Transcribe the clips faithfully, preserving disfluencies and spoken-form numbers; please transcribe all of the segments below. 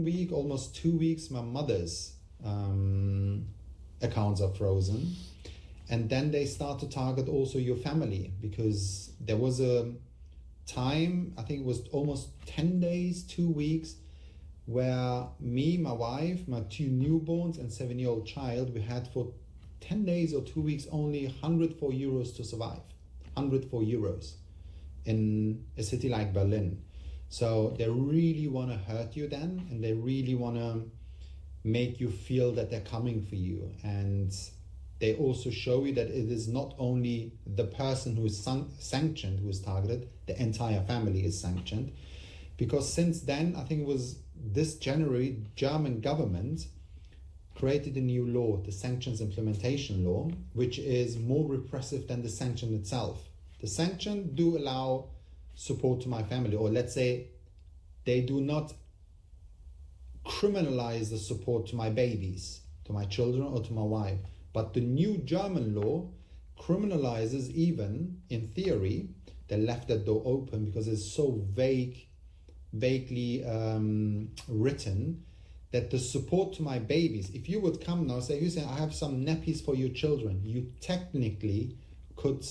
week, almost two weeks, my mother's um, accounts are frozen. And then they start to target also your family, because there was a time, I think it was almost ten days, two weeks, where me, my wife, my two newborns and seven-year-old child, we had for ten days or two weeks only one hundred four euros to survive. one hundred four euros in a city like Berlin. So they really want to hurt you then, and they really want to make you feel that they're coming for you. And they also show you that it is not only the person who is san- sanctioned who is targeted, the entire family is sanctioned. Because since then, I think it was this January, German government created a new law, the sanctions implementation law, which is more repressive than the sanction itself. The sanction do allow support to my family, or let's say they do not criminalize the support to my babies, to my children or to my wife. But the new German law criminalizes, even in theory, they left that door open because it's so vague, vaguely um, written, that the support to my babies, if you would come now and say, you say, I have some nappies for your children, you technically could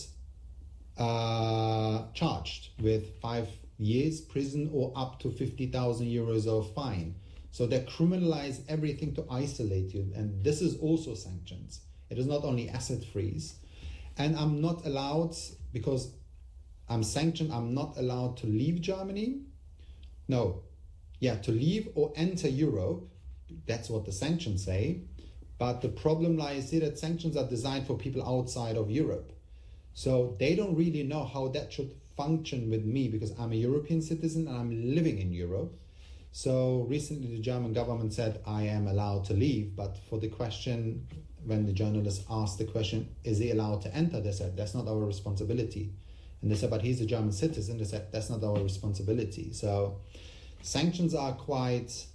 uh, charged with five years prison or up to fifty thousand euros of fine. So they criminalize everything to isolate you. And this is also sanctions. It is not only asset freeze. And I'm not allowed, because I'm sanctioned, I'm not allowed to leave Germany. No. Yeah, to leave or enter Europe. That's what the sanctions say. But the problem lies here that sanctions are designed for people outside of Europe. So they don't really know how that should function with me, because I'm a European citizen and I'm living in Europe. So recently the German government said I am allowed to leave, but for the question, when the journalist asked the question, is he allowed to enter? They said, that's not our responsibility. And they said, but he's a German citizen. They said, that's not our responsibility. So sanctions are quite,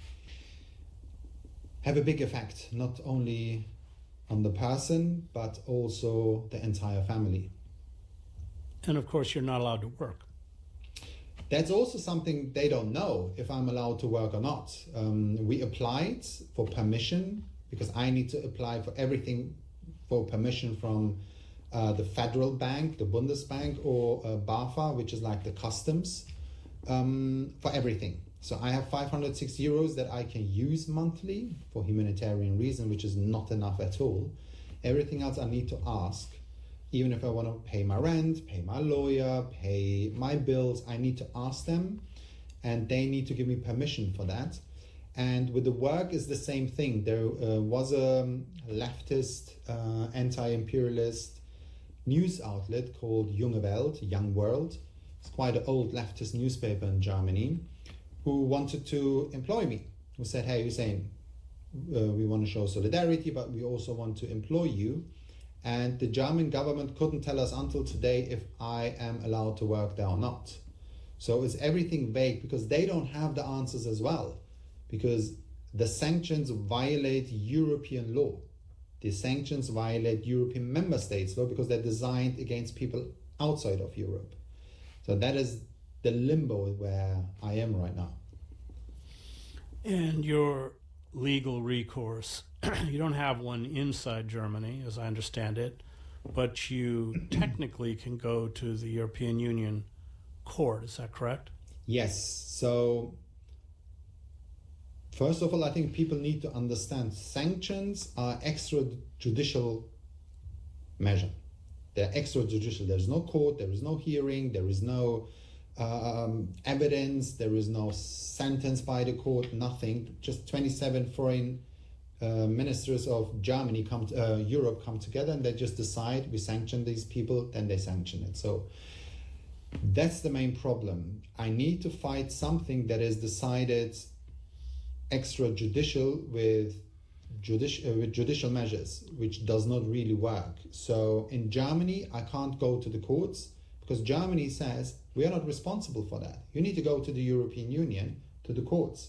have a big effect, not only on the person, but also the entire family. And of course, you're not allowed to work. That's also something they don't know, if I'm allowed to work or not. Um, we applied for permission, because I need to apply for everything for permission from uh, the federal bank, the Bundesbank, or uh, BAFA, which is like the customs, um, for everything. So I have five hundred six euros that I can use monthly for humanitarian reason, which is not enough at all. Everything else I need to ask. Even if I want to pay my rent, pay my lawyer, pay my bills, I need to ask them, and they need to give me permission for that. And with the work is the same thing. There uh, was a leftist, uh, anti-imperialist news outlet called Junge Welt, Young World. It's quite an old leftist newspaper in Germany, who wanted to employ me, who said, hey, Hussein, uh, we want to show solidarity, but we also want to employ you. And the German government couldn't tell us until today if I am allowed to work there or not. So it's everything vague, because they don't have the answers as well, because the sanctions violate European law. The sanctions violate European member states law, because they're designed against people outside of Europe. So that is the limbo where I am right now. And your legal recourse, you don't have one inside Germany, as I understand it, but you technically can go to the European Union court. Is that correct? Yes. So first of all, I think people need to understand sanctions are extrajudicial measure. They're extrajudicial. There's no court, there is no hearing, there is no um, evidence, there is no sentence by the court, nothing. Just twenty-seven foreign uh, ministers of Germany come to, uh, Europe come together, and they just decide we sanction these people, then they sanction it. So that's the main problem. I need to fight something that is decided extrajudicial with Judici- uh, with judicial measures, which does not really work. So in Germany, I can't go to the courts, because Germany says we are not responsible for that. You need to go to the European Union, to the courts,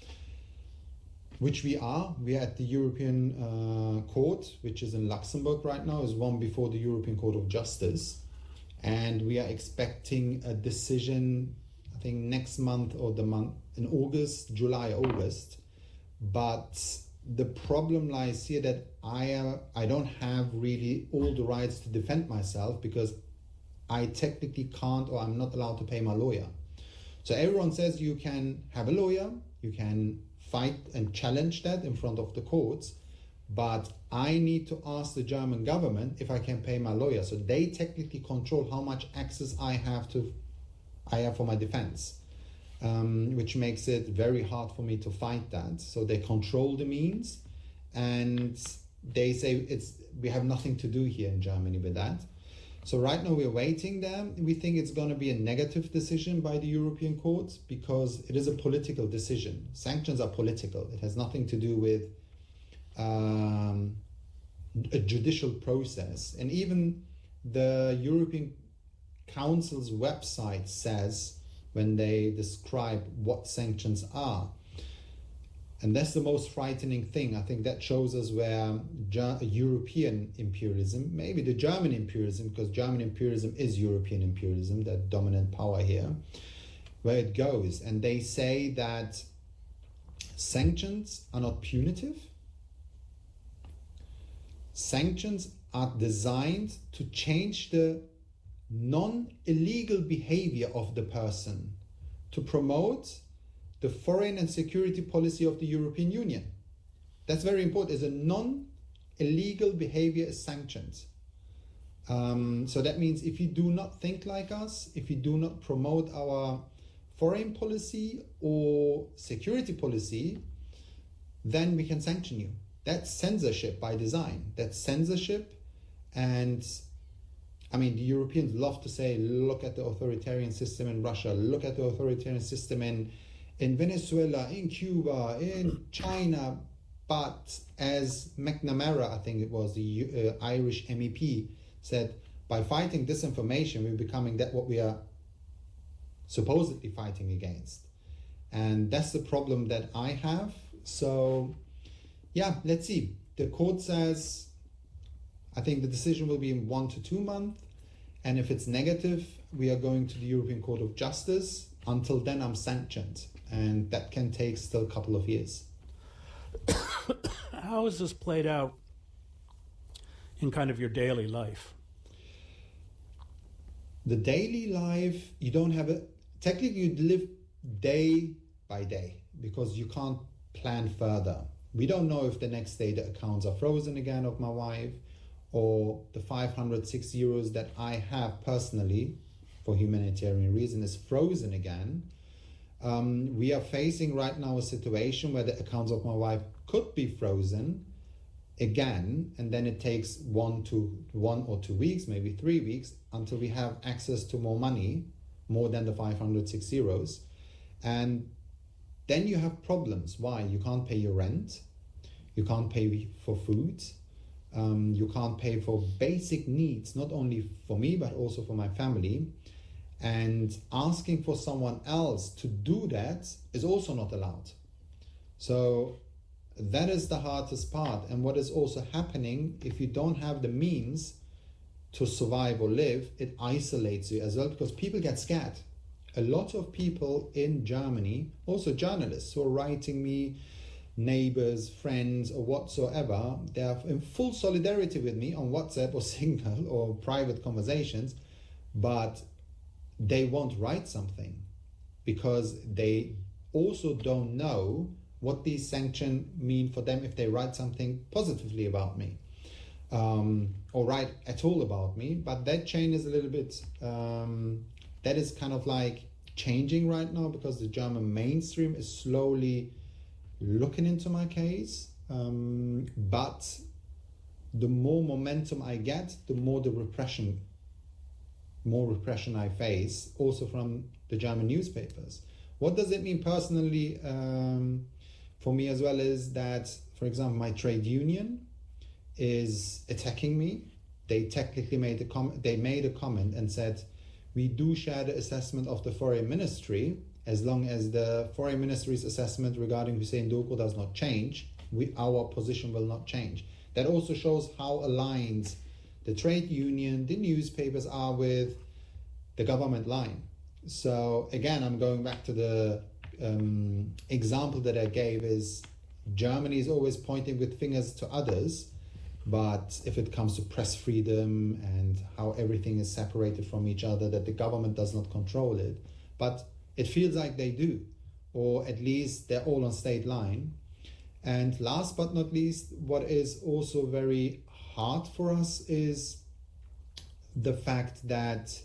which we are. We are at the European uh, Court, which is in Luxembourg right now, is one before the European Court of Justice. And we are expecting a decision, I think next month or the month in August, July, August. But the problem lies here that I uh, I don't have really all the rights to defend myself because I technically can't, or I'm not allowed to pay my lawyer. So everyone says you can have a lawyer, you can fight and challenge that in front of the courts, but I need to ask the German government if I can pay my lawyer. So they technically control how much access I have to I have for my defense, um, which makes it very hard for me to fight that. So they control the means, and they say it's we have nothing to do here in Germany with that. So right now we're waiting there. We think it's going to be a negative decision by the European courts because it is a political decision. Sanctions are political. It has nothing to do with um, a judicial process. And even the European Council's website says, when they describe what sanctions are, and that's the most frightening thing. I think that shows us where Ger- European imperialism, maybe the German imperialism, because German imperialism is European imperialism, that dominant power here, where it goes. And they say that sanctions are not punitive. Sanctions are designed to change the non-illegal behavior of the person, to promote the foreign and security policy of the European Union. That's very important. Is a non-illegal behavior is sanctioned. Um, so that means if you do not think like us, if you do not promote our foreign policy or security policy, then we can sanction you. That's censorship by design. That's censorship. And I mean, the Europeans love to say, look at the authoritarian system in Russia, look at the authoritarian system in in Venezuela, in Cuba, in China. But as McNamara, I think it was the uh, Irish M E P, said, by fighting disinformation, we're becoming that what we are supposedly fighting against. And that's the problem that I have. So, yeah, let's see. The court says, I think the decision will be in one to two months. And if it's negative, we are going to the European Court of Justice. Until then, I'm sanctioned. And that can take still a couple of years. How is this played out in kind of your daily life? The daily life, you don't have a... Technically, you live day by day because you can't plan further. We don't know if the next day the accounts are frozen again of my wife, or the five hundred six euros that I have personally for humanitarian reason is frozen again. Um, we are facing right now a situation where the accounts of my wife could be frozen again, and then it takes one to one or two weeks, maybe three weeks, until we have access to more money, more than the five hundred six euros. And then you have problems. Why? You can't pay your rent, you can't pay for food, um, you can't pay for basic needs, not only for me, but also for my family. And asking for someone else to do that is also not allowed. So that is the hardest part. And what is also happening, if you don't have the means to survive or live, it isolates you as well, because people get scared. A lot of people in Germany, also journalists who are writing me, neighbors, friends, or whatsoever, they are in full solidarity with me on WhatsApp or Signal or private conversations, but they won't write something because they also don't know what these sanctions mean for them if they write something positively about me, um, or write at all about me. But that chain is a little bit, um, that is kind of like changing right now, because the German mainstream is slowly looking into my case. Um, but the more momentum I get, the more the repression more repression I face, also from the German newspapers. What does it mean personally um, for me as well is that, for example, my trade union is attacking me. They technically made a com- they made a comment and said, we do share the assessment of the foreign ministry. As long as the foreign ministry's assessment regarding Hüseyin Doku does not change, we, our position will not change. That also shows how aligned the trade union, the newspapers are with the government line. So again, I'm going back to the um, example that I gave is Germany is always pointing with fingers to others, but if it comes to press freedom and how everything is separated from each other, that the government does not control it, but it feels like they do, or at least they're all on state line. And last but not least, what is also very hard for us is the fact that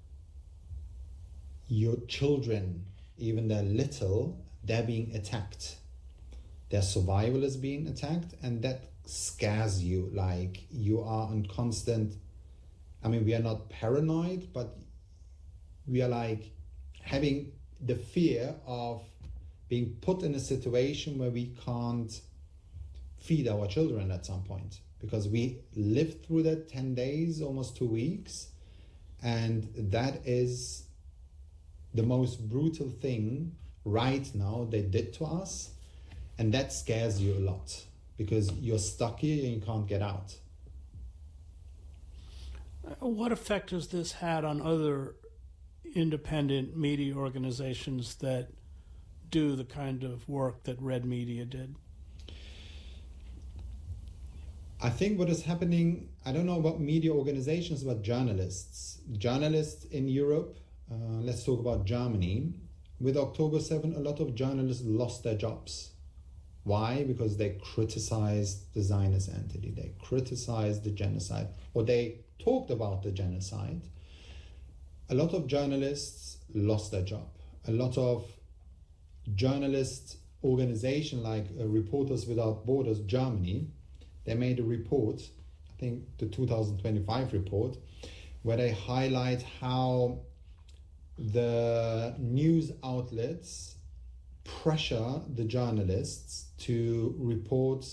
your children, even they're little, they're being attacked. Their survival is being attacked, and that scares you. Like, you are on constant, I mean, we are not paranoid, but we are like having the fear of being put in a situation where we can't feed our children at some point, because we lived through that ten days, almost two weeks, and that is the most brutal thing right now they did to us, and that scares you a lot because you're stuck here and you can't get out. What effect has this had on other independent media organizations that do the kind of work that Red Media did? I think what is happening, I don't know about media organizations, but journalists. Journalists in Europe, uh, let's talk about Germany. With October seventh, a lot of journalists lost their jobs. Why? Because they criticized the Zionist entity, they criticized the genocide, or they talked about the genocide. A lot of journalists lost their job. A lot of journalist organization like uh, Reporters Without Borders Germany, they made a report, I think the two thousand twenty-five report, where they highlight how the news outlets pressure the journalists to report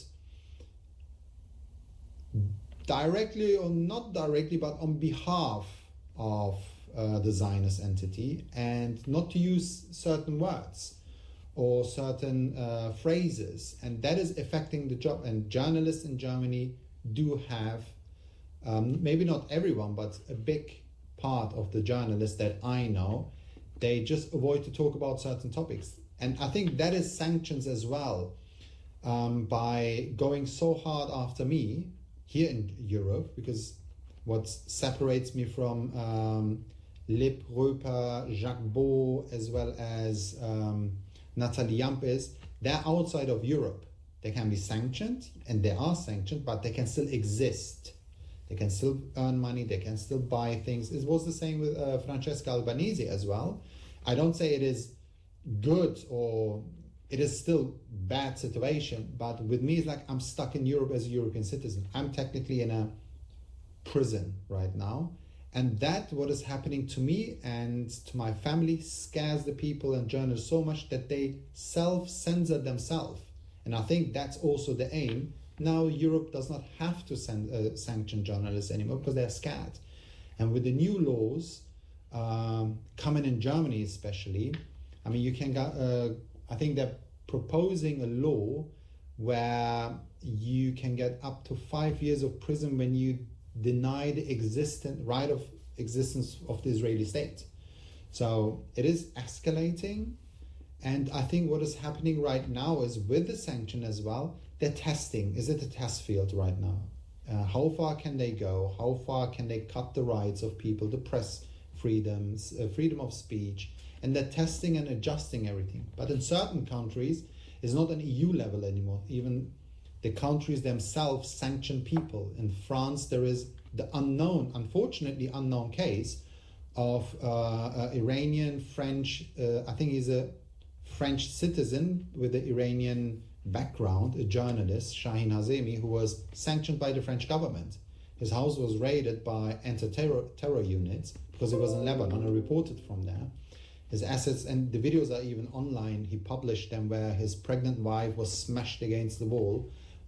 directly or not directly, but on behalf of uh, the Zionist entity, and not to use certain words or certain uh, phrases, and that is affecting the job. And journalists in Germany do have, um, maybe not everyone, but a big part of the journalists that I know, they just avoid to talk about certain topics. And I think that is sanctions as well, um, by going so hard after me here in Europe, because what separates me from um, Lip, Röper, Jacques Beau, as well as um, Nathalie Yamp is, they're outside of Europe. They can be sanctioned, and they are sanctioned, but they can still exist. They can still earn money, they can still buy things. It was the same with uh, Francesca Albanese as well. I don't say it is good or it is still bad situation, but with me it's like I'm stuck in Europe as a European citizen. I'm technically in a prison right now, and that what is happening to me and to my family scares the people and journalists so much that they self-censor themselves. And I think that's also the aim. Now Europe does not have to send, uh, sanction journalists anymore because they're scared. And with the new laws um, coming in Germany especially, I mean, you can go, uh, I think they're proposing a law where you can get up to five years of prison when you deny the existent right of existence of the Israeli state. So it is escalating. And I think what is happening right now is with the sanction as well, they're testing. Is it a test field right now? Uh, how far can they go? How far can they cut the rights of people, the press freedoms, uh, freedom of speech? And they're testing and adjusting everything. But in certain countries, it's not an E U level anymore. Even the countries themselves sanction people. In France, there is the unknown, unfortunately unknown case of uh, an Iranian French, uh, I think he's a French citizen with an Iranian background, a journalist, Shahin Hazemi, who was sanctioned by the French government. His house was raided by anti-terror terror units because he was in Lebanon and reported from there. His assets, and the videos are even online, he published them, where his pregnant wife was smashed against the wall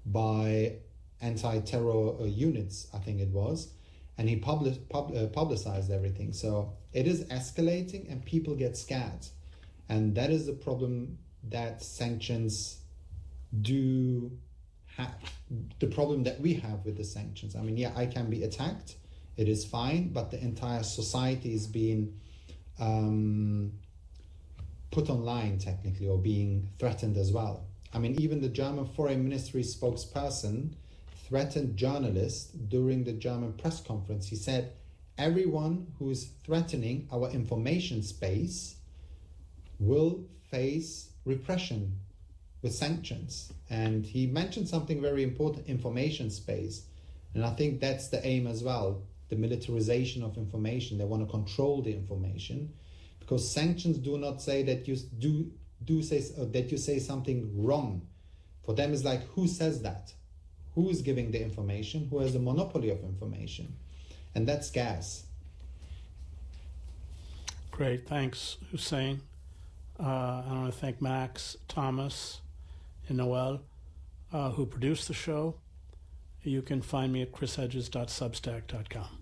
by anti-terror uh, units, I think it was, and he published, pub, uh, publicized everything. So it is escalating and people get scared. And that is the problem that sanctions do have, the problem that we have with the sanctions. I mean, yeah, I can be attacked, it is fine, but the entire society is being um, put online technically or being threatened as well. I mean, even the German Foreign Ministry spokesperson threatened journalists during the German press conference. He said, everyone who is threatening our information space will face repression with sanctions. And he mentioned something very important, information space. And I think that's the aim as well, the militarization of information. They want to control the information, because sanctions do not say that you do do say uh, that you say something wrong. For them, it's like, who says that? Who is giving the information? Who has the monopoly of information? And that's gas. Great, thanks, Hussein. Uh, I want to thank Max, Thomas, and Noel, uh, who produced the show. You can find me at chris hedges dot substack dot com.